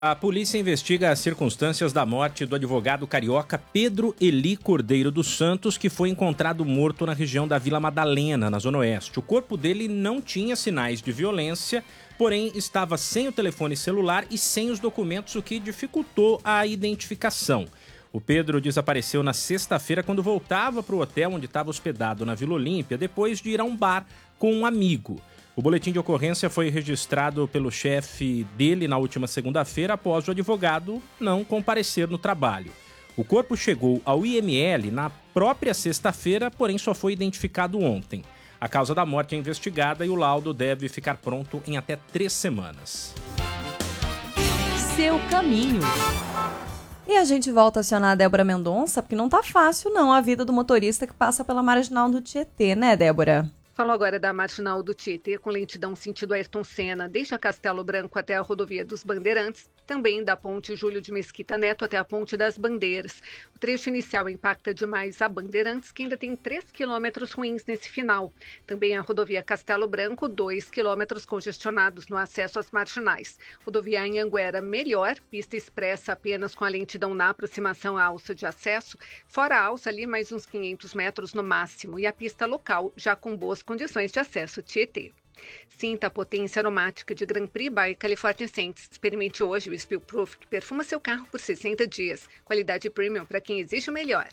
A polícia investiga as circunstâncias da morte do advogado carioca Pedro Eli Cordeiro dos Santos, que foi encontrado morto na região da Vila Madalena, na Zona Oeste. O corpo dele não tinha sinais de violência, porém estava sem o telefone celular e sem os documentos, o que dificultou a identificação. O Pedro desapareceu na sexta-feira quando voltava para o hotel onde estava hospedado na Vila Olímpia, depois de ir a um bar com um amigo. O boletim de ocorrência foi registrado pelo chefe dele na última segunda-feira após o advogado não comparecer no trabalho. O corpo chegou ao IML na própria sexta-feira, porém só foi identificado ontem. A causa da morte é investigada e o laudo deve ficar pronto em até 3 semanas. Seu caminho. E a gente volta a acionar a Débora Mendonça, porque não tá fácil não a vida do motorista que passa pela Marginal do Tietê, né, Débora? Falou agora da Marginal do Tietê, com lentidão sentido Ayrton Senna, desde a Castelo Branco até a rodovia dos Bandeirantes, também da ponte Júlio de Mesquita Neto até a ponte das Bandeiras. O trecho inicial impacta demais a Bandeirantes, que ainda tem 3 quilômetros ruins nesse final. Também a rodovia Castelo Branco, 2 quilômetros congestionados no acesso às marginais. Rodovia Anhanguera melhor, pista expressa apenas com a lentidão na aproximação à alça de acesso, fora a alça ali mais uns 500 metros no máximo, e a pista local já com boas condições de acesso Tietê. Sinta a potência aromática de Grand Prix by California Scents. Experimente hoje o Spill Proof, que perfuma seu carro por 60 dias. Qualidade premium para quem exige o melhor.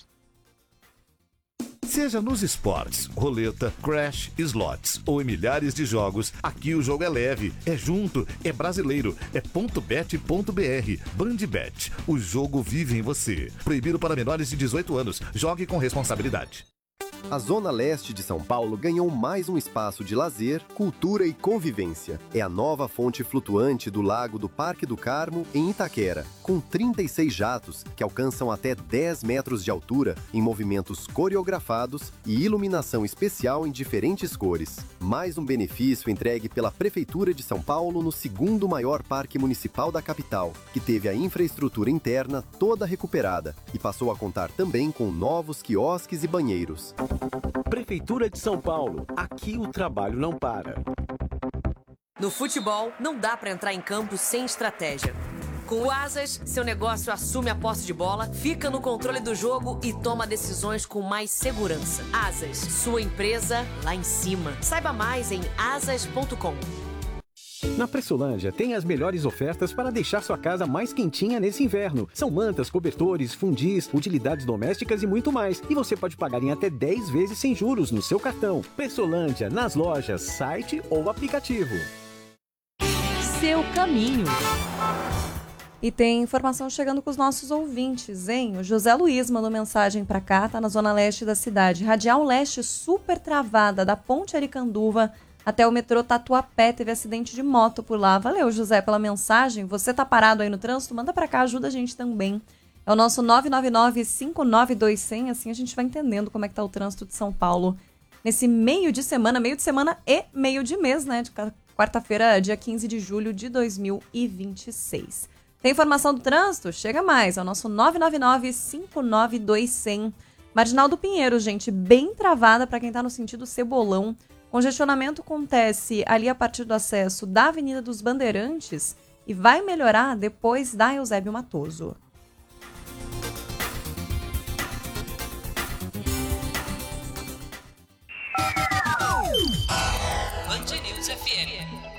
Seja nos esportes, roleta, crash, slots ou em milhares de jogos, aqui o jogo é leve, é junto, é brasileiro, é .bet.br. Bandbet, o jogo vive em você. Proibido para menores de 18 anos. Jogue com responsabilidade. A Zona Leste de São Paulo ganhou mais um espaço de lazer, cultura e convivência. É a nova fonte flutuante do Lago do Parque do Carmo, em Itaquera, com 36 jatos que alcançam até 10 metros de altura, em movimentos coreografados e iluminação especial em diferentes cores. Mais um benefício entregue pela Prefeitura de São Paulo no segundo maior parque municipal da capital, que teve a infraestrutura interna toda recuperada e passou a contar também com novos quiosques e banheiros. Prefeitura de São Paulo. Aqui o trabalho não para. No futebol, não dá para entrar em campo sem estratégia. Com o Asas, seu negócio assume a posse de bola, fica no controle do jogo e toma decisões com mais segurança. Asas, sua empresa lá em cima. Saiba mais em asas.com. Na Pressolândia tem as melhores ofertas para deixar sua casa mais quentinha nesse inverno. São mantas, cobertores, fundis, utilidades domésticas e muito mais. E você pode pagar em até 10 vezes sem juros no seu cartão. Pressolândia, nas lojas, site ou aplicativo. Seu caminho. E tem informação chegando com os nossos ouvintes, hein? O José Luiz mandou mensagem pra cá, tá na zona leste da cidade. Radial leste super travada, da Ponte Aricanduva até o metrô Tatuapé, teve acidente de moto por lá. Valeu, José, pela mensagem. Você tá parado aí no trânsito? Manda pra cá, ajuda a gente também. É o nosso 999-592-100, assim a gente vai entendendo como é que tá o trânsito de São Paulo nesse meio de semana e meio de mês, né? De quarta-feira, dia 15 de julho de 2026. Tem informação do trânsito? Chega mais, é o nosso 999-592-100. Marginal do Pinheiro, gente, bem travada para quem tá no sentido Cebolão. Congestionamento acontece ali a partir do acesso da Avenida dos Bandeirantes e vai melhorar depois da Eusébio Matoso. Band News FM.